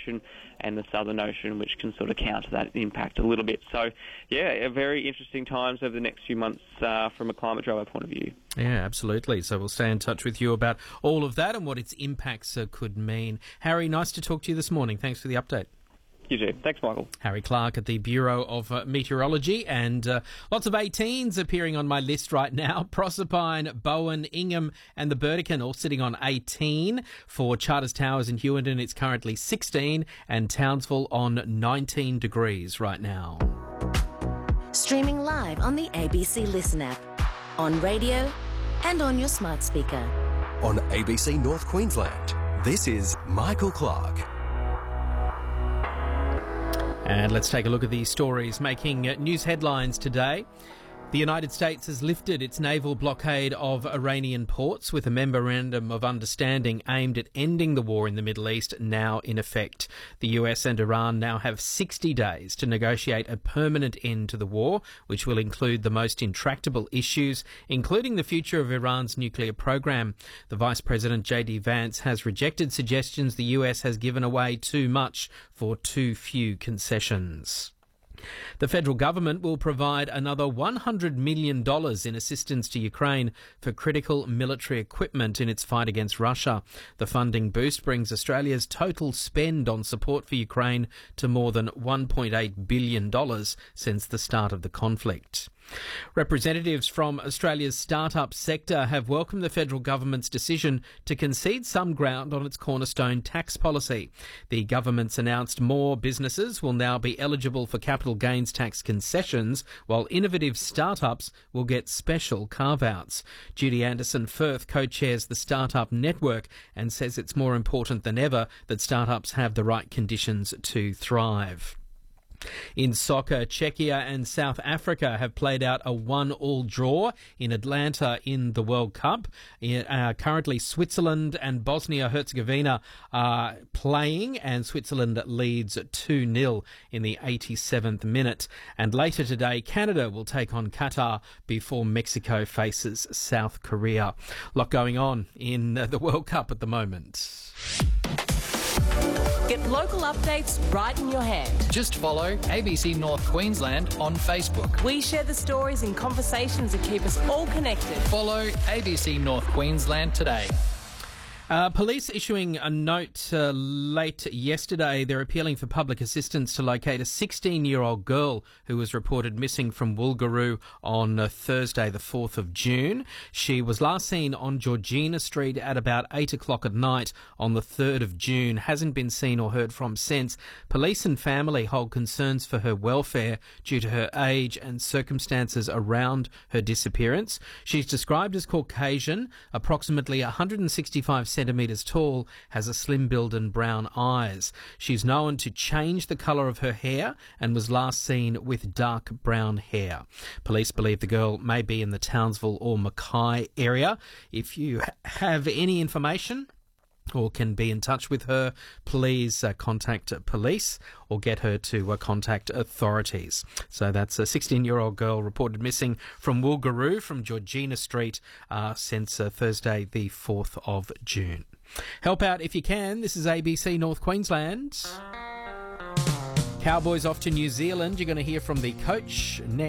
Ocean and the Southern Ocean, which can sort of counter that impact a little bit. So, yeah, very interesting times over the next few months from a climate driver point of view. Yeah, absolutely. So we'll stay in touch with you about all of that and what its impacts could mean. Harry, nice to talk to you this morning. Thanks for the update. You too. Thanks, Michael. Harry Clark at the Bureau of Meteorology, and lots of 18s appearing on my list right now. Proserpine, Bowen, Ingham and the Burdekin all sitting on 18. For Charters Towers in Hughenden, it's currently 16, and Townsville on 19 degrees right now. Streaming live on the ABC Listen app, on radio and on your smart speaker. On ABC North Queensland, this is Michael Clark. And let's take a look at these stories making news headlines today. The United States has lifted its naval blockade of Iranian ports with a memorandum of understanding aimed at ending the war in the Middle East now in effect. The US and Iran now have 60 days to negotiate a permanent end to the war, which will include the most intractable issues, including the future of Iran's nuclear program. The Vice President J.D. Vance has rejected suggestions the US has given away too much for too few concessions. The federal government will provide another $100 million in assistance to Ukraine for critical military equipment in its fight against Russia. The funding boost brings Australia's total spend on support for Ukraine to more than $1.8 billion since the start of the conflict. Representatives from Australia's startup sector have welcomed the federal government's decision to concede some ground on its cornerstone tax policy. The government's announced more businesses will now be eligible for capital gains tax concessions, while innovative startups will get special carve-outs. Judy Anderson-Firth co-chairs the Startup Network and says it's more important than ever that startups have the right conditions to thrive. In soccer, Czechia and South Africa have played out a 1-1 draw in Atlanta in the World Cup. Currently, Switzerland and Bosnia-Herzegovina are playing, and Switzerland leads 2-0 in the 87th minute. And later today, Canada will take on Qatar before Mexico faces South Korea. A lot going on in the World Cup at the moment. Get local updates right in your hand. Just follow ABC North Queensland on Facebook. We share the stories and conversations that keep us all connected. Follow ABC North Queensland today. Police issuing a note late yesterday. They're appealing for public assistance to locate a 16-year-old girl who was reported missing from Woolgaroo on Thursday, the 4th of June. She was last seen on Georgina Street at about 8 o'clock at night on the 3rd of June. Hasn't been seen or heard from since. Police and family hold concerns for her welfare due to her age and circumstances around her disappearance. She's described as Caucasian, approximately 165 centimetres tall, has a slim build and brown eyes. She's known to change the colour of her hair and was last seen with dark brown hair. Police believe the girl may be in the Townsville or Mackay area. If you have any information or can be in touch with her, please contact police or get her to contact authorities. So that's a 16-year-old girl reported missing from Woolgaroo from Georgina Street since Thursday the 4th of June. Help out if you can. This is ABC North Queensland. Cowboys off to New Zealand. You're going to hear from the coach next.